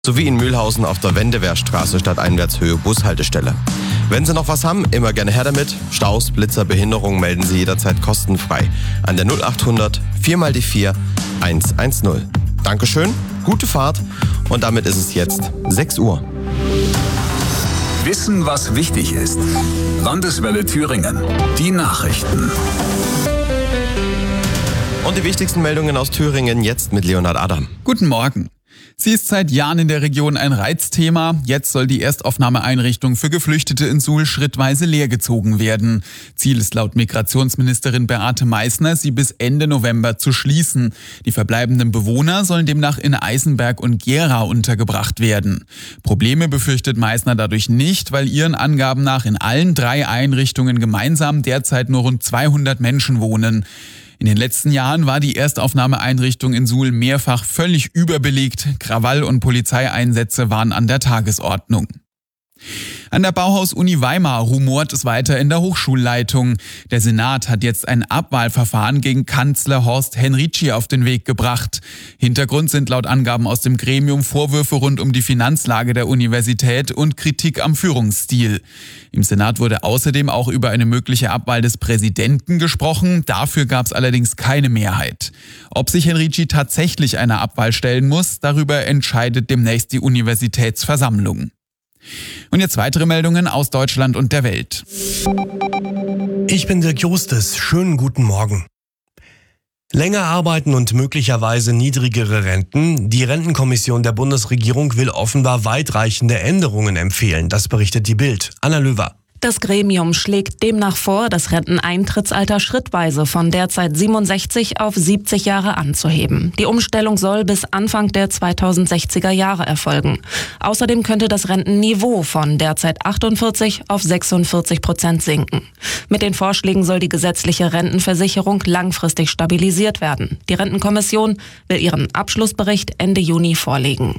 sowie in Mühlhausen auf der Wendewehrstraße stadteinwärtshöhe Bushaltestelle. Wenn Sie noch was haben, immer gerne her damit. Staus, Blitzer, Behinderungen melden Sie jederzeit kostenfrei an der 0800 4x4 110. Dankeschön, gute Fahrt und damit ist es jetzt 6 Uhr. Wissen, was wichtig ist. Landeswelle Thüringen. Die Nachrichten. Und die wichtigsten Meldungen aus Thüringen jetzt mit Leonhard Adam. Guten Morgen. Sie ist seit Jahren in der Region ein Reizthema. Jetzt soll die Erstaufnahmeeinrichtung für Geflüchtete in Suhl schrittweise leergezogen werden. Ziel ist laut Migrationsministerin Beate Meißner, sie bis Ende November zu schließen. Die verbleibenden Bewohner sollen demnach in Eisenberg und Gera untergebracht werden. Probleme befürchtet Meißner dadurch nicht, weil ihren Angaben nach in allen 3 Einrichtungen gemeinsam derzeit nur rund 200 Menschen wohnen. In den letzten Jahren war die Erstaufnahmeeinrichtung in Suhl mehrfach völlig überbelegt. Krawall- und Polizeieinsätze waren an der Tagesordnung. An der Bauhaus-Uni Weimar rumort es weiter in der Hochschulleitung. Der Senat hat jetzt ein Abwahlverfahren gegen Kanzler Horst Henrici auf den Weg gebracht. Hintergrund sind laut Angaben aus dem Gremium Vorwürfe rund um die Finanzlage der Universität und Kritik am Führungsstil. Im Senat wurde außerdem auch über eine mögliche Abwahl des Präsidenten gesprochen. Dafür gab es allerdings keine Mehrheit. Ob sich Henrici tatsächlich einer Abwahl stellen muss, darüber entscheidet demnächst die Universitätsversammlung. Und jetzt weitere Meldungen aus Deutschland und der Welt. Ich bin Dirk Justes. Schönen guten Morgen. Länger arbeiten und möglicherweise niedrigere Renten. Die Rentenkommission der Bundesregierung will offenbar weitreichende Änderungen empfehlen. Das berichtet die Bild. Anna Löwer. Das Gremium schlägt demnach vor, das Renteneintrittsalter schrittweise von derzeit 67 auf 70 Jahre anzuheben. Die Umstellung soll bis Anfang der 2060er Jahre erfolgen. Außerdem könnte das Rentenniveau von derzeit 48 auf 46% sinken. Mit den Vorschlägen soll die gesetzliche Rentenversicherung langfristig stabilisiert werden. Die Rentenkommission will ihren Abschlussbericht Ende Juni vorlegen.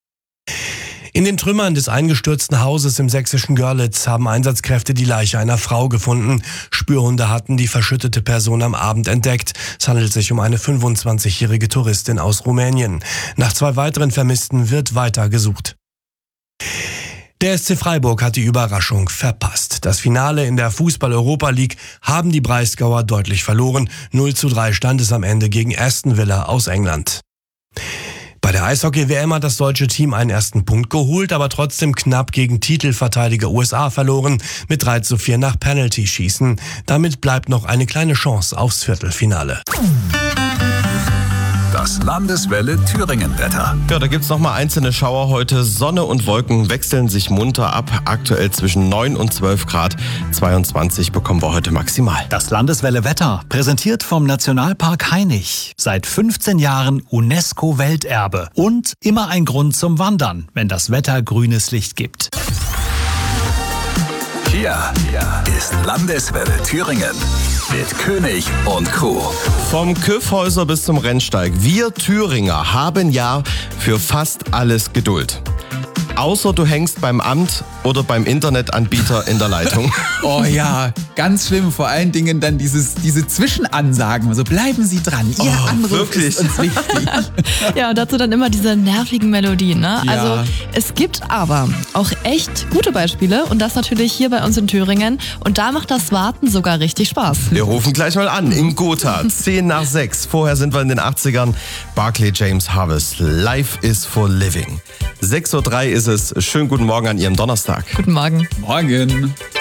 In den Trümmern des eingestürzten Hauses im sächsischen Görlitz haben Einsatzkräfte die Leiche einer Frau gefunden. Spürhunde hatten die verschüttete Person am Abend entdeckt. Es handelt sich um eine 25-jährige Touristin aus Rumänien. Nach 2 weiteren Vermissten wird weiter gesucht. Der SC Freiburg hat die Überraschung verpasst. Das Finale in der Fußball-Europa League haben die Breisgauer deutlich verloren. 0:3 stand es am Ende gegen Aston Villa aus England. Bei der Eishockey-WM hat das deutsche Team einen ersten Punkt geholt, aber trotzdem knapp gegen Titelverteidiger USA verloren, mit 3:4 nach Penalty-Schießen. Damit bleibt noch eine kleine Chance aufs Viertelfinale. Das Landeswelle Thüringen-Wetter. Ja, da gibt's noch mal einzelne Schauer heute. Sonne und Wolken wechseln sich munter ab. Aktuell zwischen 9 und 12 Grad. 22 bekommen wir heute maximal. Das Landeswelle Wetter, präsentiert vom Nationalpark Hainich. Seit 15 Jahren UNESCO-Welterbe. Und immer ein Grund zum Wandern, wenn das Wetter grünes Licht gibt. Hier ist Landeswelle Thüringen mit König und Crew. Vom Kyffhäuser bis zum Rennsteig. Wir Thüringer haben ja für fast alles Geduld. Außer du hängst beim Amt oder beim Internetanbieter in der Leitung. Oh ja, ganz schlimm. Vor allen Dingen dann diese Zwischenansagen. Also bleiben Sie dran. Ihr Anruf wirklich? ist uns wichtig. Ja, und dazu dann immer diese nervigen Melodien, ne? Ja. Also es gibt aber auch echt gute Beispiele und das natürlich hier bei uns in Thüringen. Und da macht das Warten sogar richtig Spaß. Wir rufen gleich mal an in Gotha. 10:10. Vorher sind wir in den 80ern. Barclay James Harvest. Life is for living. 6:03 Uhr ist es. Schönen guten Morgen an Ihrem Donnerstag. Guten Morgen. Morgen.